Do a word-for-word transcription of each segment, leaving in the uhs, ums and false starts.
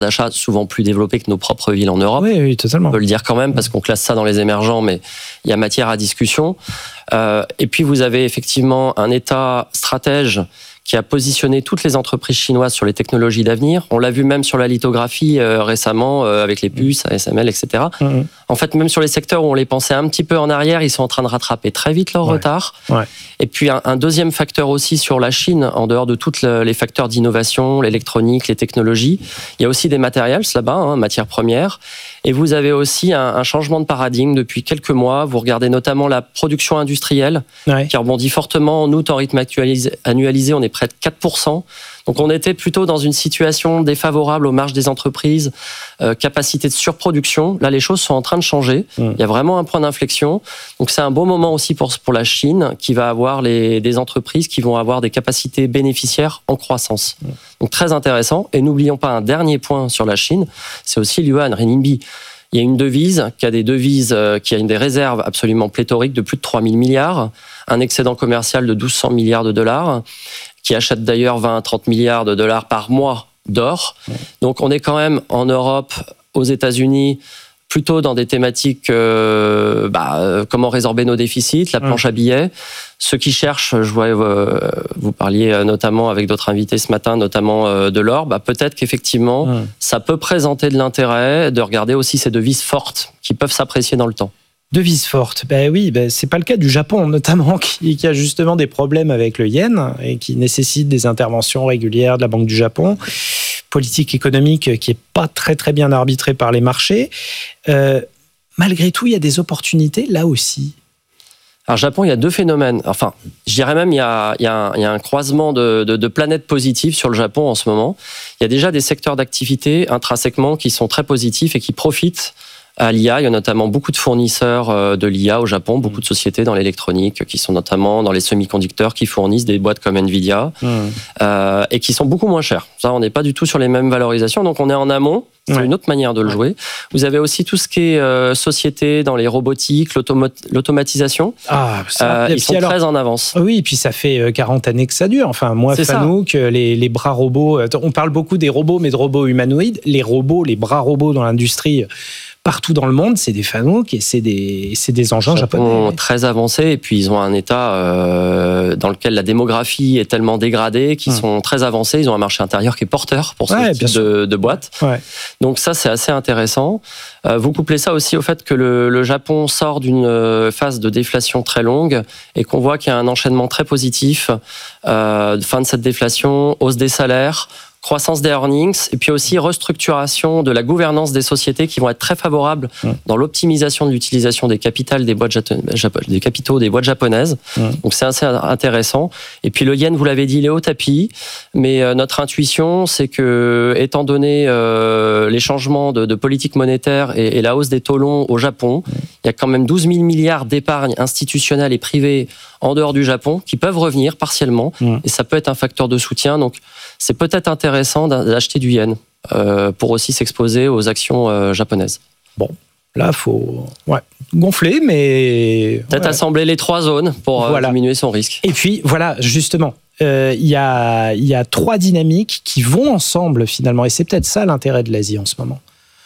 d'achat souvent plus développé que nos propres villes en Europe. Oui, oui, totalement. On peut le dire quand même parce qu'on classe ça dans les émergents, mais il y a matière à discussion. Euh, et puis vous avez effectivement un État stratège qui a positionné toutes les entreprises chinoises sur les technologies d'avenir. On l'a vu même sur la lithographie euh, récemment, euh, avec les puces, A S M L, et cetera. Mmh. En fait, même sur les secteurs où on les pensait un petit peu en arrière, ils sont en train de rattraper très vite leur ouais. retard. Ouais. Et puis un, un deuxième facteur aussi sur la Chine, en dehors de tous le, les facteurs d'innovation, l'électronique, les technologies, il y a aussi des matériels là-bas, hein, matières premières. Et vous avez aussi un, un changement de paradigme depuis quelques mois. Vous regardez notamment la production industrielle ouais. qui rebondit fortement. En août, en rythme actualisé, annualisé, on est près de quatre pour cent. Donc on était plutôt dans une situation défavorable aux marges des entreprises, euh, capacité de surproduction. Là, les choses sont en train de changer. Mmh. Il y a vraiment un point d'inflexion. Donc c'est un bon moment aussi pour, pour la Chine, qui va avoir les, des entreprises qui vont avoir des capacités bénéficiaires en croissance. Mmh. Donc très intéressant. Et n'oublions pas un dernier point sur la Chine, c'est aussi l'yuan, renminbi. Il y a une devise qui a des devises, qui a des réserves absolument pléthoriques de plus de trois mille milliards, un excédent commercial de douze cents milliards de dollars, qui achète d'ailleurs vingt à trente milliards de dollars par mois d'or. Donc on est quand même en Europe, aux États-Unis, plutôt dans des thématiques euh, bah, euh, comment résorber nos déficits, la planche à billets. Ceux qui cherchent, je vois, euh, vous parliez notamment avec d'autres invités ce matin, notamment euh, de l'or, bah, peut-être qu'effectivement, mmh. ça peut présenter de l'intérêt de regarder aussi ces devises fortes qui peuvent s'apprécier dans le temps. Devise forte, ben oui, ben c'est pas le cas du Japon notamment, qui, qui a justement des problèmes avec le yen et qui nécessite des interventions régulières de la Banque du Japon, politique économique qui est pas très très bien arbitrée par les marchés. Euh, malgré tout, il y a des opportunités là aussi. Alors Japon, il y a deux phénomènes. Enfin, je dirais même il y a, il y a, un, il y a un croisement de, de, de planètes positives sur le Japon en ce moment. Il y a déjà des secteurs d'activité intrinsèquement qui sont très positifs et qui profitent à l'I A. Il y a notamment beaucoup de fournisseurs de l'I A au Japon, beaucoup de sociétés dans l'électronique qui sont notamment dans les semi-conducteurs qui fournissent des boîtes comme Nvidia mmh. euh, et qui sont beaucoup moins chères. Ça, on n'est pas du tout sur les mêmes valorisations, donc on est en amont. C'est ouais. une autre manière de le jouer. Vous avez aussi tout ce qui est euh, société dans les robotiques, l'automa- l'automatisation. Ah, ça, euh, ils sont alors, très en avance. Oui, et puis ça fait quarante années que ça dure. Enfin, moi, c'est Fanouk, les, les bras robots. On parle beaucoup des robots, mais de robots humanoïdes. Les robots, les bras robots dans l'industrie. Partout dans le monde, c'est des Fanuc et c'est des, c'est des engins japonais. Ils sont très avancés et puis ils ont un état euh, dans lequel la démographie est tellement dégradée qu'ils hum. sont très avancés. Ils ont un marché intérieur qui est porteur pour ce ouais, type de, de boîte. Ouais. Donc ça, c'est assez intéressant. Euh, vous couplez ça aussi au fait que le, le Japon sort d'une phase de déflation très longue et qu'on voit qu'il y a un enchaînement très positif. Euh, fin de cette déflation, hausse des salaires, croissance des earnings et puis aussi restructuration de la gouvernance des sociétés qui vont être très favorables mmh. dans l'optimisation de l'utilisation des capitales des boîtes japonaises, des capitaux des boîtes japonaises. Mmh. Donc c'est assez intéressant. Et puis le yen, vous l'avez dit, il est au tapis, mais euh, notre intuition, c'est que étant donné euh, les changements de, de politique monétaire et, et la hausse des taux longs au Japon, mmh. il y a quand même douze mille milliards d'épargne institutionnelle et privée en dehors du Japon qui peuvent revenir partiellement mmh. et ça peut être un facteur de soutien. Donc c'est peut-être intéressant d'acheter du yen euh, pour aussi s'exposer aux actions euh, japonaises. Bon, là, il faut ouais, gonfler, mais... Peut-être ouais. assembler les trois zones pour voilà. euh, diminuer son risque. Et puis, voilà, justement, il euh, y, a, y a trois dynamiques qui vont ensemble, finalement, et c'est peut-être ça l'intérêt de l'Asie en ce moment.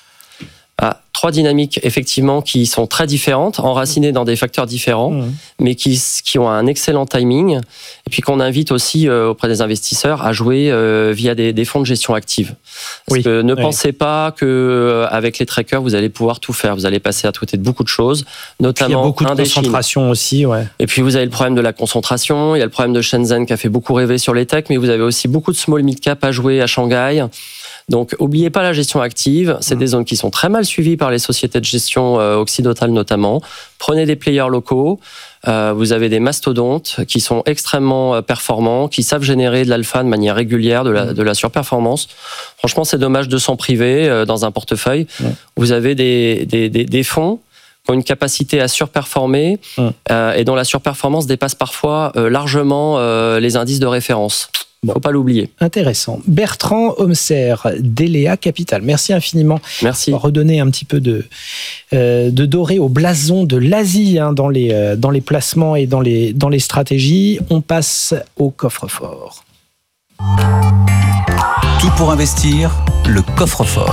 Ah, trois dynamiques, effectivement, qui sont très différentes, enracinées dans des facteurs différents, mmh. mais qui, qui ont un excellent timing, et puis qu'on invite aussi euh, auprès des investisseurs à jouer euh, via des, des fonds de gestion active. Parce oui. que ne oui. pensez pas qu'avec les trackers, vous allez pouvoir tout faire. Vous allez passer à côté de beaucoup de choses, notamment il y a beaucoup de concentration aussi. Ouais. Et puis vous avez le problème de la concentration, il y a le problème de Shenzhen qui a fait beaucoup rêver sur les techs, mais vous avez aussi beaucoup de small mid-cap à jouer à Shanghai. Donc, oubliez pas la gestion active. C'est mmh. des zones qui sont très mal suivies par les sociétés de gestion euh, occidentales notamment. Prenez des players locaux. Euh, vous avez des mastodontes qui sont extrêmement performants, qui savent générer de l'alpha de manière régulière, de la, de la surperformance. Franchement, c'est dommage de s'en priver euh, dans un portefeuille. Mmh. Vous avez des, des, des, des fonds qui ont une capacité à surperformer mmh. euh, et dont la surperformance dépasse parfois euh, largement euh, les indices de référence. Il ne faut pas l'oublier. Intéressant. Bertrand Homser, d'Elea Capital. Merci infiniment. Merci. Pour redonner un petit peu de, euh, de doré au blason de l'Asie hein, dans, les, euh, dans les placements et dans les, dans les stratégies. On passe au coffre-fort. Tout pour investir, le coffre-fort.